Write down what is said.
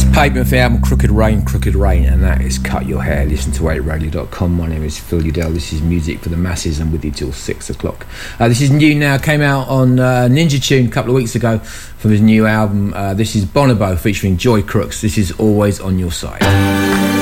Pavement for the album Crooked Rain, and that is Cut Your Hair. Listen to 8radio.com. My name is Phil Udell. This is Music for the Masses. I'm with you till 6 o'clock. This is new now, came out on Ninja Tune a couple of weeks ago from his new album. This is Bonobo featuring Joy Crooks. This is Always on Your Side.